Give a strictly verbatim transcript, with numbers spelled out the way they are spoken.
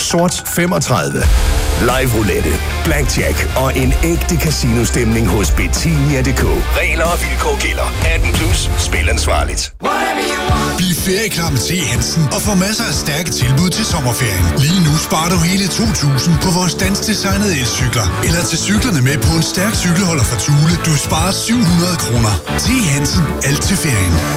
sort femogtredive. Live roulette, blackjack og en ægte casino-stemning hos Betinja punktum d k. Regler og vilkår gælder. atten plus. Spil ansvarligt. Bliv ferieklar med T. Hansen og få masser af stærke tilbud til sommerferien. Lige nu sparer du hele to tusind på vores danskdesignede elcykler. Eller til cyklerne med på en stærk cykelholder fra Thule. Du sparer syv hundrede kroner. T. Hansen. Alt til ferien.